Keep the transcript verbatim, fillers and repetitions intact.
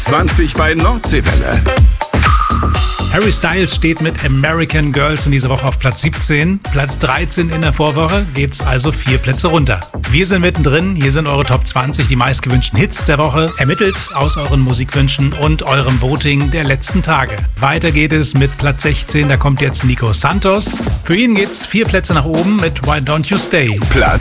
zwanzig bei Nordseewelle. Harry Styles steht mit American Girls in dieser Woche auf Platz siebzehn. Platz dreizehn in der Vorwoche, geht's also vier Plätze runter. Wir sind mittendrin, hier sind eure Top zwanzig, die meistgewünschten Hits der Woche, ermittelt aus euren Musikwünschen und eurem Voting der letzten Tage. Weiter geht es mit Platz sechzehn, da kommt jetzt Nico Santos. Für ihn geht's vier Plätze nach oben mit Why Don't You Stay. Platz